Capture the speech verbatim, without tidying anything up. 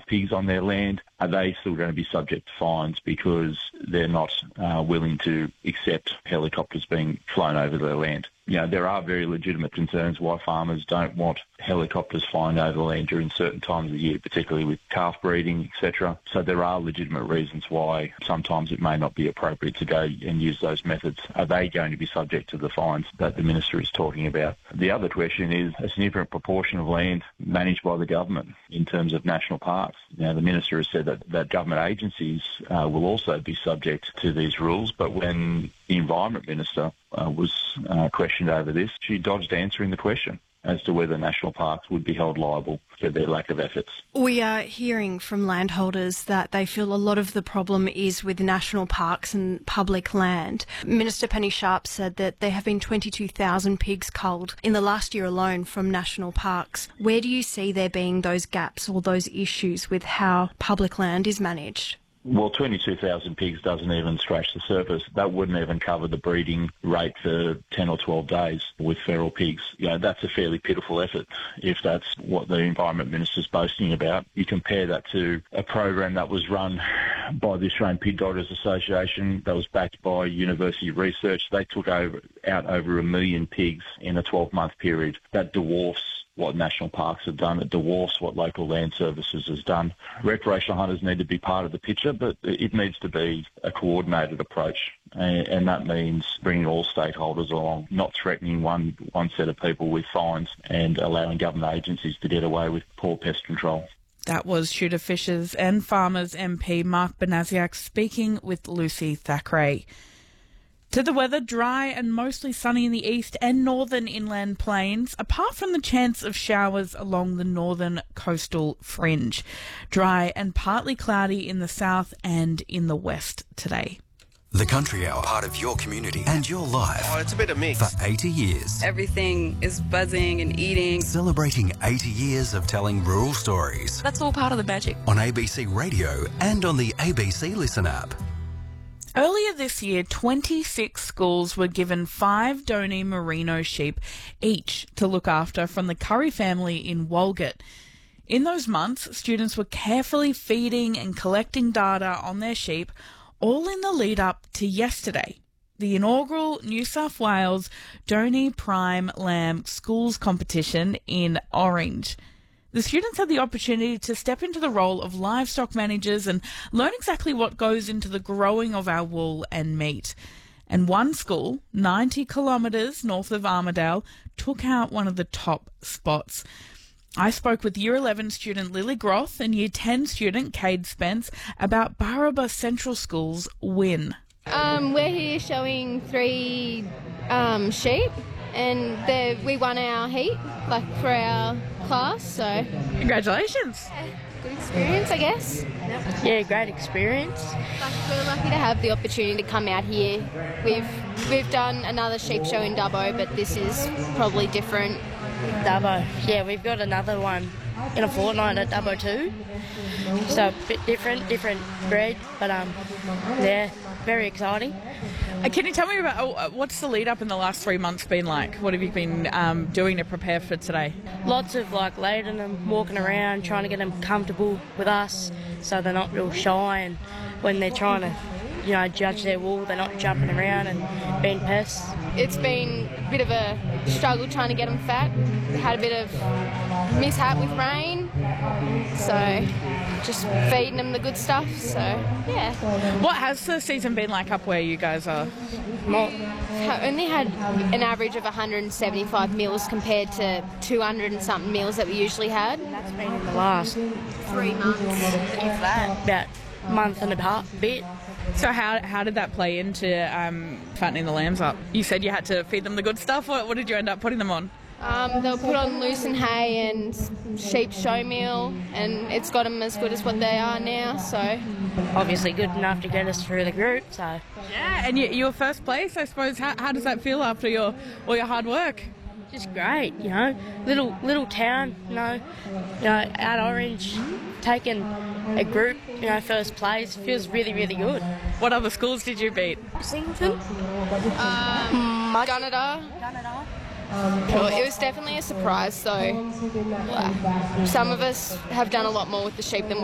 pigs on their land, are they still going to be subject to fines because they're not uh, willing to accept helicopters being flown over their land? You know, there are very legitimate concerns why farmers don't want helicopters flying over the land during certain times of the year, particularly with calf breeding, et cetera. So there are legitimate reasons why sometimes it may not be appropriate to go and use those methods. Are they going to be subject to the fines that the Minister is talking about? The other question is a significant proportion of land managed by the government in terms of national parks. Now, the Minister has said that, that government agencies uh, will also be subject to these rules, but when the Environment Minister uh, was uh, questioned over this, she dodged answering the question as to whether national parks would be held liable for their lack of efforts. We are hearing from landholders that they feel a lot of the problem is with national parks and public land. Minister Penny Sharp said that there have been twenty-two thousand pigs culled in the last year alone from national parks. Where do you see there being those gaps or those issues with how public land is managed? Well, twenty-two thousand pigs doesn't even scratch the surface. That wouldn't even cover the breeding rate for ten or twelve days with feral pigs. You know, that's a fairly pitiful effort if that's what the Environment Minister's boasting about. You compare that to a program that was run by the Australian Pig Doctors Association that was backed by University Research. They took over, out over a million pigs in a twelve-month period. That dwarfs what national parks have done. It dwarfs what local land services has done. Recreational hunters need to be part of the picture, but it needs to be a coordinated approach, and, and that means bringing all stakeholders along, not threatening one, one set of people with fines and allowing government agencies to get away with poor pest control. That was Shooter Fishers and Farmers M P Mark Banasiak speaking with Lucy Thackeray. To the weather, dry and mostly sunny in the east and northern inland plains, apart from the chance of showers along the northern coastal fringe. Dry and partly cloudy in the south and in the west today. The Country Hour, part of your community and your life. Oh, it's a bit of mix. For eighty years. Everything is buzzing and eating. Celebrating eighty years of telling rural stories. That's all part of the magic. On A B C Radio and on the A B C Listen app. Earlier this year, twenty-six schools were given five Donny Merino sheep each to look after from the Curry family in Walgett. In those months, students were carefully feeding and collecting data on their sheep, all in the lead up to yesterday, the inaugural New South Wales Donny Prime Lamb Schools competition in Orange. The students had the opportunity to step into the role of livestock managers and learn exactly what goes into the growing of our wool and meat. And one school, ninety kilometres north of Armidale, took out one of the top spots. I spoke with Year eleven student Lily Groth and Year ten student Cade Spence about Barraba Central School's win. Um, we're here showing three um, sheep, and we won our heat, like for our class. So congratulations! Good experience, I guess. Yeah, great experience. Like, we're lucky to have the opportunity to come out here. We've we've done another sheep show in Dubbo, but this is probably different. Dubbo, yeah, we've got another one in a fortnight at Dubbo too. So a bit different, different breed, but um, yeah, very exciting. Uh, can you tell me about uh, what's the lead up in the last three months been like? What have you been um, doing to prepare for today? Lots of like lading them, walking around, trying to get them comfortable with us, so they're not real shy, and when they're trying to, you know, judge their wool, they're not jumping around and being pests. It's been a bit of a struggle trying to get them fat. We had a bit of mishap with rain, so just feeding them the good stuff. So yeah. What has the season been like up where you guys are? Not, only had an average of one hundred seventy-five mils compared to two hundred and something mils that we usually had. That's been in the last three months. If that, about a month and a half, bit. So how how did that play into um, fattening the lambs up? You said you had to feed them the good stuff. What, what did you end up putting them on? Um, they'll put on lucerne hay and sheep show meal, and it's got them as good as what they are now. So obviously good enough to get us through the group. So yeah, and you, you were first place, I suppose. How, how does that feel after your all your hard work? Just great, you know. Little little town, you know, you know, out Orange, taking a group, you know, first place feels really really good. What other schools did you beat? Singleton, um, Gunnedah. Gunnedah. Well, it was definitely a surprise, though. Some of us have done a lot more with the sheep than